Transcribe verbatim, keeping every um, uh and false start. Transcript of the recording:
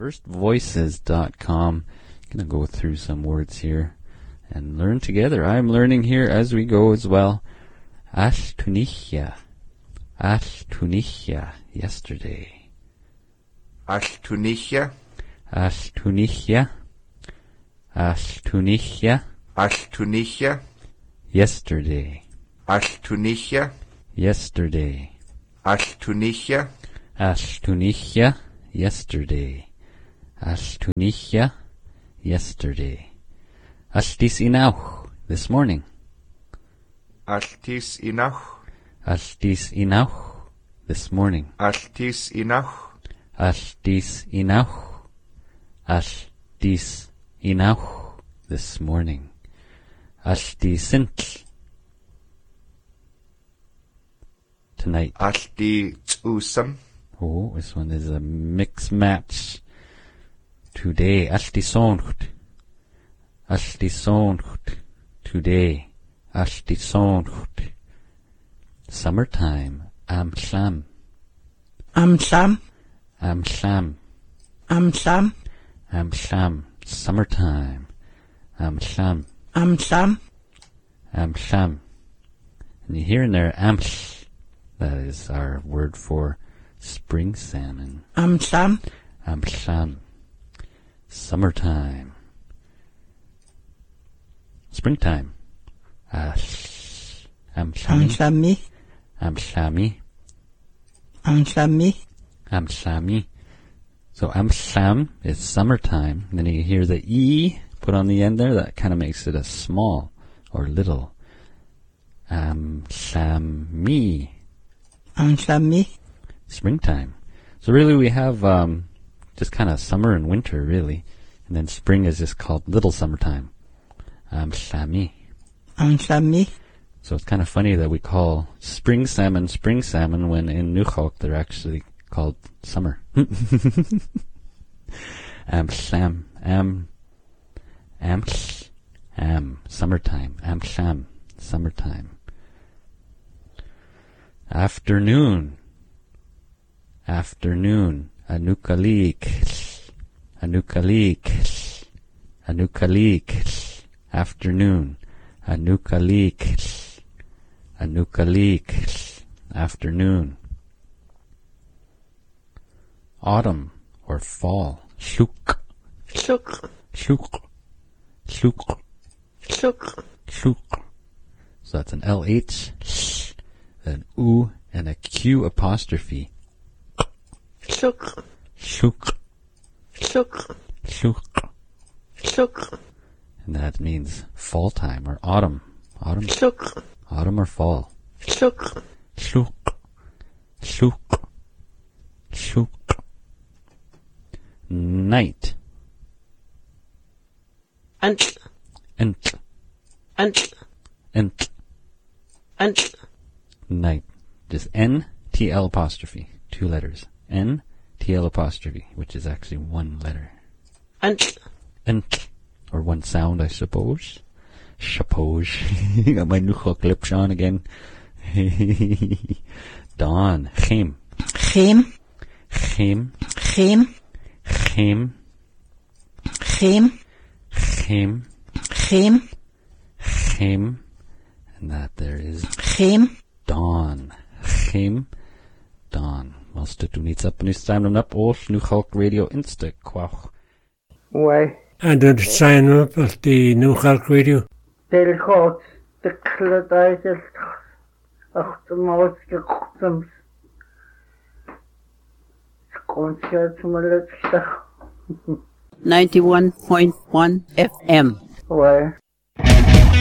first voices dot com. I'm going to go through some words here and learn together. I'm learning here as we go as well. Ashtunichia. Ashtunichia. Yesterday. Ashtunichia. Ashtunichia. Ashtunichia. Ashtunichia. Yesterday. Ashtunichia. Yesterday. Ashtunichia. Ashtunichia. Yesterday. Ashtunichia. Yesterday. Ashtis inauch. This morning. Ashtis inauch. Ashtis inauch. This morning. Ashtis inauch. Ashtis inauch. Ashtis inauch. This morning. Ashti sintl. Tonight. Ashti tzusam. Oh, this one is a mix match. Today. Ashti soncht. Ashti soncht. Today. Ashti soncht. Summertime. Am sham. Am sham. Am sham. Am sham. Am sham. Summertime. Am sham. Am sham. Am sham. And you hear in there amsh. That is our word for spring salmon. Am sham. Am sham. Summertime. Springtime. Ash. Am Am shami. shami. Am shami. Am shami. Am shami. So am sham is summertime. And then you hear the E put on the end there. That kind of makes it a small or little. Am shami. Am shami. Springtime. So really we have um, just kind of summer and winter really. And then spring is just called little summertime. Am shami. Am shami. So it's kind of funny that we call spring salmon spring salmon when in Newchok they're actually called summer. Am sham. Am. Am. Am. Summertime. Am sham. Summertime. Afternoon. Afternoon. Anukalik. Anukalik. Anukalik. Afternoon. Anukalik. Anukalik. Afternoon. Autumn or fall. Shuk. Shuk. Shuk. Shuk. Shuk. Shuk. So that's an L H, sh, an U, and a Q apostrophe. Shuk. Shuk. Shuk. Shuk. Shuk. And that means fall time or autumn. Autumn. Shuk. Autumn or fall. Shuk. Shuk. Shuk. Shuk. Night. Ant. Ent. Ant. Ent. Ant. Night. Just N T L apostrophe. Two letters. N T L apostrophe, which is actually one letter. Ant. Ent. Or one sound, I suppose. Suppose. Got my Newchok lips on again. Dawn. Chem. Chem. Chem. Chem. Chem. Chem. Chem. Chem. Chem. And that there is Chem. dawn. Chem. Dawn. Als het toen iets op nu staan op ons Newchok Radio Insta kwach. Why? And then sign up at the Newchok Radio. They'll call the Cladaitis of the most customs. Concert to my ninety-one point one F M. Why?